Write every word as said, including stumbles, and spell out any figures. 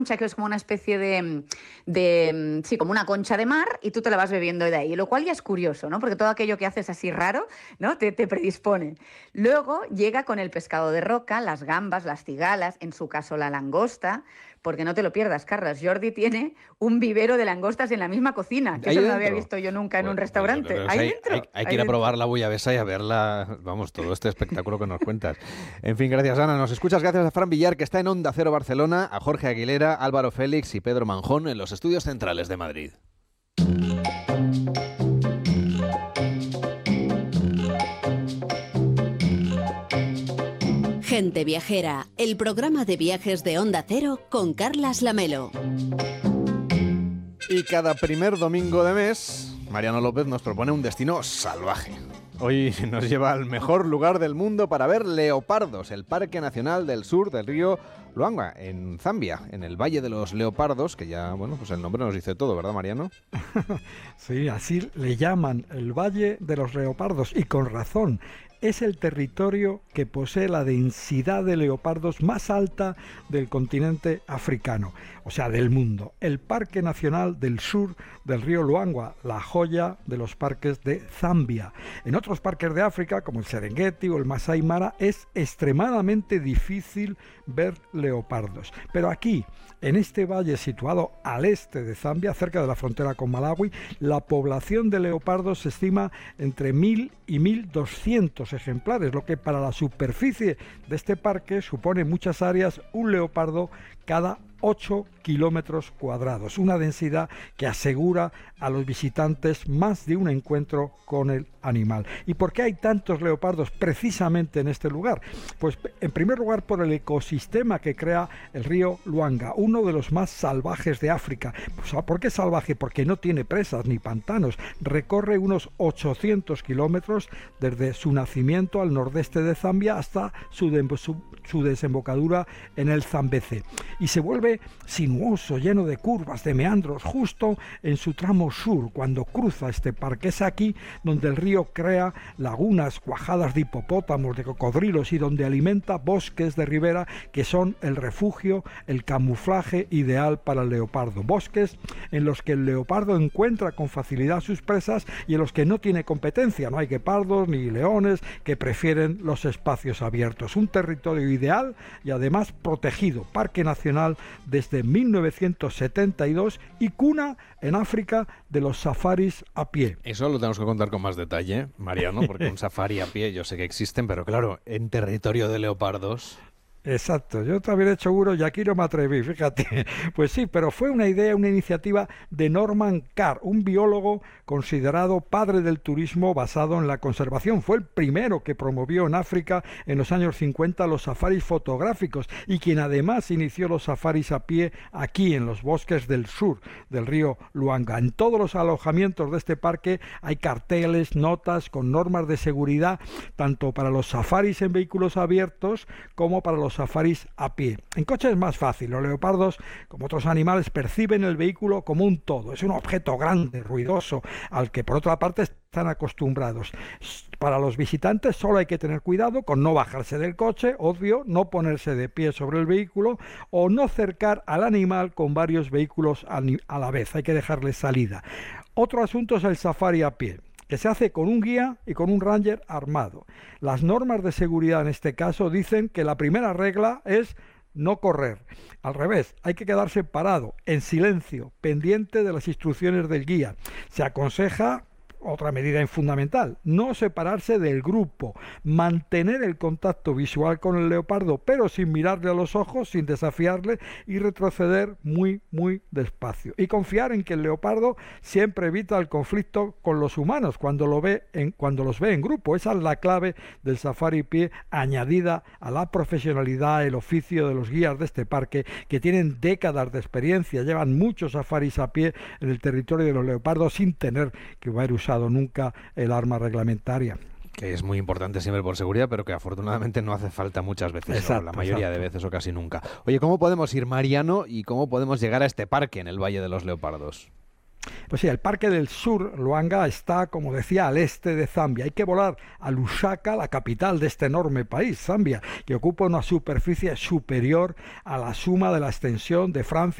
que es como una especie de, de, sí, como una concha de mar, y tú te la vas bebiendo de ahí, lo cual ya es curioso, ¿no? Porque todo aquello que haces así raro, ¿no? Te, te predispone. Luego llega con el pescado de roca, las gambas, las cigalas, en su caso la langosta, porque no te lo pierdas, Carles, Jordi tiene un vivero de langostas en la misma cocina, que ¿Ahí eso no lo había dentro? visto yo nunca en Pues, un pues yo restaurante. creo que Ahí hay, dentro. hay, hay que ahí ir a dentro. probar la bullabesa y a verla, vamos, todo este espectáculo que nos cuentas. En fin, gracias, Ana. Nos escuchas gracias a Fran Villar, que está en Onda Cero Barcelona, a Jorge Aguilera, Álvaro Félix y Pedro Manjón en los estudios centrales de Madrid. Gente Viajera, el programa de viajes de Onda Cero con Carlas Lamelo. Y cada primer domingo de mes, Mariano López nos propone un destino salvaje. Hoy nos lleva al mejor lugar del mundo para ver leopardos, el Parque Nacional del Sur del río Luangwa, en Zambia, en el Valle de los Leopardos, que ya, bueno, pues el nombre nos dice todo, ¿verdad, Mariano? Sí, así le llaman, el Valle de los Leopardos, y con razón. Es el territorio que posee la densidad de leopardos más alta del continente africano, o sea, del mundo. El Parque Nacional del Sur del río Luangwa, la joya de los parques de Zambia. En otros parques de África, como el Serengeti o el Masai Mara, es extremadamente difícil ver leopardos. Pero aquí, en este valle situado al este de Zambia, cerca de la frontera con Malawi, la población de leopardos se estima entre mil y mil doscientos ejemplares, lo que para la superficie de este parque supone muchas áreas un leopardo cada ocho kilómetros cuadrados, una densidad que asegura a los visitantes más de un encuentro con el animal. ¿Y por qué hay tantos leopardos precisamente en este lugar? Pues en primer lugar por el ecosistema que crea el río Luangwa, uno de los más salvajes de África. Pues, ¿por qué salvaje? Porque no tiene presas ni pantanos, recorre unos ochocientos kilómetros desde su nacimiento al nordeste de Zambia hasta su, de, su, su desembocadura en el Zambeze, y se vuelve sinuoso, lleno de curvas, de meandros, justo en su tramo sur, cuando cruza este parque. Es aquí donde el río crea lagunas cuajadas de hipopótamos, de cocodrilos, y donde alimenta bosques de ribera que son el refugio, el camuflaje ideal para el leopardo. Bosques en los que el leopardo encuentra con facilidad sus presas y en los que no tiene competencia. No hay guepardos ni leones que prefieren los espacios abiertos. Un territorio ideal y además protegido. Parque Nacional desde mil novecientos setenta y dos y cuna en África de los safaris a pie. Eso lo tenemos que contar con más detalle, Mariano, porque un safari a pie yo sé que existen, pero claro, en territorio de leopardos... Exacto, yo también he hecho uno y aquí no me atreví, fíjate. Pues sí, pero fue una idea, una iniciativa de Norman Carr, un biólogo considerado padre del turismo basado en la conservación. Fue el primero que promovió en África en los años cincuenta los safaris fotográficos y quien además inició los safaris a pie aquí en los bosques del sur del río Luangwa. En todos los alojamientos de este parque hay carteles, notas con normas de seguridad, tanto para los safaris en vehículos abiertos como para los safaris a pie. En coche es más fácil. Los leopardos, como otros animales, perciben el vehículo como un todo. Es un objeto grande, ruidoso, al que por otra parte están acostumbrados. Para los visitantes solo hay que tener cuidado con no bajarse del coche, obvio, no ponerse de pie sobre el vehículo o no cercar al animal con varios vehículos a la vez. Hay que dejarle salida. Otro asunto es el safari a pie, que se hace con un guía y con un ranger armado. Las normas de seguridad en este caso dicen que la primera regla es no correr. Al revés, hay que quedarse parado, en silencio, pendiente de las instrucciones del guía. Se aconseja... Otra medida fundamental, no separarse del grupo, mantener el contacto visual con el leopardo, pero sin mirarle a los ojos, sin desafiarle, y retroceder muy, muy despacio. Y confiar en que el leopardo siempre evita el conflicto con los humanos cuando, lo ve en, cuando los ve en grupo. Esa es la clave del safari pie, añadida a la profesionalidad, el oficio de los guías de este parque, que tienen décadas de experiencia, llevan muchos safaris a pie en el territorio de los leopardos sin tener que haber usado nunca el arma reglamentaria. Que es muy importante siempre por seguridad, pero que afortunadamente no hace falta muchas veces, exacto, la mayoría exacto. de veces o casi nunca. Oye, ¿cómo podemos ir, Mariano, y cómo podemos llegar a este parque en el Valle de los Leopardos? Pues sí, el Parque del Sur, Luanga, está, como decía, al este de Zambia. Hay que volar a Lusaka, la capital de este enorme país, Zambia, que ocupa una superficie superior a la suma de la extensión de Francia